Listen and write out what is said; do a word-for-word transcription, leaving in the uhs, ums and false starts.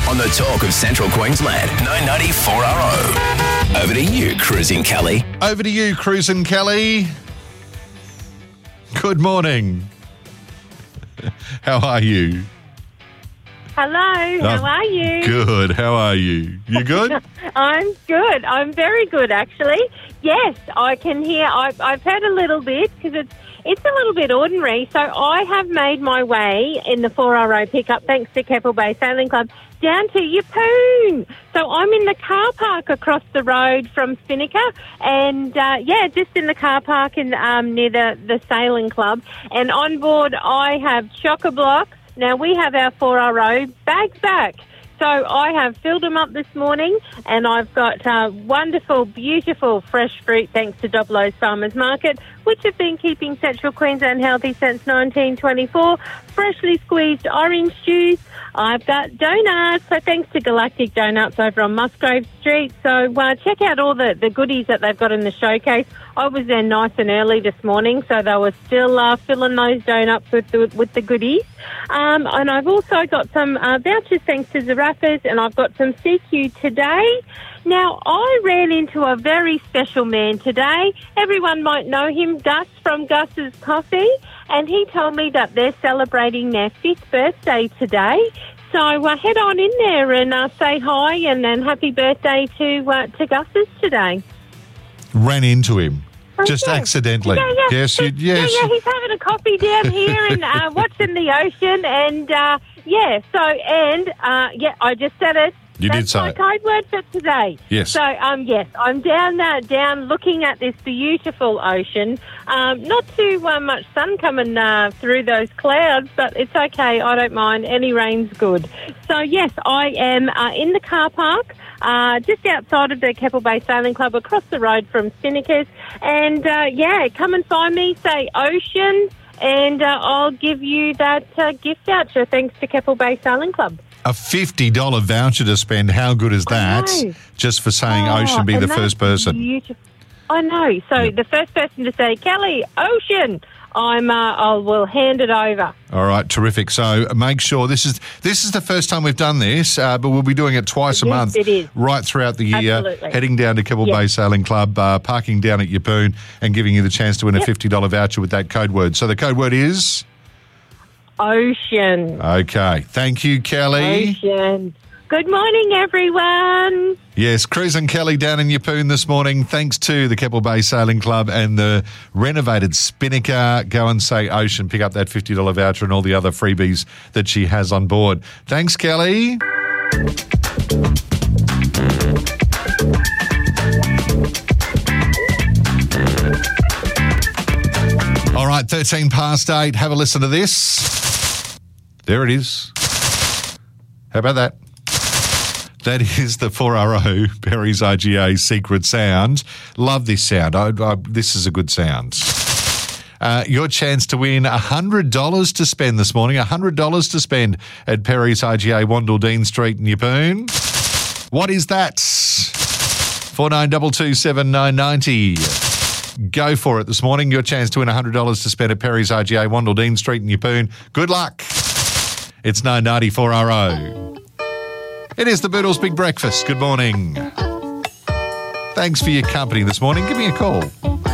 on the talk of Central Queensland, nine ninety four R O. Over to you, Cruising Kelly. Over to you, Cruising Kelly. Good morning. How are you? Hello, how Oh, are you? Good. How are you? You good? I'm good. I'm very good, actually. Yes, I can hear. I've, I've heard a little bit because it's it's a little bit ordinary. So I have made my way in the four R O pickup, thanks to Keppel Bay Sailing Club, down to Yeppoon. So I'm in the car park across the road from Spinnaker, and uh, yeah, just in the car park in um, near the the sailing club. And on board, I have chock-a-block. Now, we have our four R O bags back. So I have filled them up this morning, and I've got uh, wonderful, beautiful fresh fruit thanks to Doblo's Farmers Market, which have been keeping Central Queensland healthy since nineteen twenty-four. Freshly squeezed orange juice. I've got donuts, so thanks to Galactic Donuts over on Musgrave Street. So uh, check out all the, the goodies that they've got in the showcase. I was there nice and early this morning, so they were still uh, filling those donuts with the, with the goodies. Um, and I've also got some uh, vouchers thanks to Zarafas, and I've got some C Q today. Now, I ran into a very special man today. Everyone might know him, Gus from Gus's Coffee, and he told me that they're celebrating their fifth birthday today. So uh, head on in there and uh, say hi and, and happy birthday to uh, to Gus's today. Ran into him. Oh, Just yeah. accidentally. Yeah, yeah. Yes, you, yes. Yeah, yeah, he's having a coffee down here and uh, watching the ocean, and uh, yeah, so, and uh, yeah, I just said it. You That's did say my it. code word for today. Yes. So, um, yes, I'm down there, down looking at this beautiful ocean. Um, not too uh, much sun coming uh, through those clouds, but it's okay. I don't mind. Any rain's good. So, yes, I am uh, in the car park, uh, just outside of the Keppel Bay Sailing Club, across the road from Spinnaker's. And, uh, yeah, come and find me, say ocean, and uh, I'll give you that uh, gift voucher thanks to Keppel Bay Sailing Club. A fifty dollars voucher to spend. How good is that? know. Just for saying Oh, Ocean be and the that's first person. Beautiful. I know. So Yep. the first person to say, Kelly, Ocean, I'm, uh, I will hand it over. All right, terrific. So make sure this is this is the first time we've done this, uh, but we'll be doing it twice a Yes, month, it is. right throughout the year. Absolutely. Heading down to Keppel Yep. Bay Sailing Club, uh, parking down at Yeppoon, and giving you the chance to win a Yep. fifty dollars voucher with that code word. So the code word is Ocean. okay. Thank you, Kelly. Ocean. Good morning, everyone. Yes, Cruising Kelly down in Yeppoon this morning. Thanks to the Keppel Bay Sailing Club and the renovated Spinnaker. Go and say Ocean, pick up that fifty dollars voucher and all the other freebies that she has on board. Thanks, Kelly. All right, thirteen past eight. Have a listen to this. There it is. How about that? That is the four R O Perry's I G A secret sound. Love this sound. I, I, this is a good sound. Uh, your chance to win one hundred dollars to spend this morning. one hundred dollars to spend at Perry's I G A, Wandle Street in Yeppoon. What is that? four nine two two seven nine nine zero. Go for it this morning. Your chance to win one hundred dollars to spend at Perry's I G A, Wandle Street in Yeppoon. Good luck. It's nine ninety four R O. It is the Boodles Big Breakfast. Good morning. Thanks for your company this morning. Give me a call.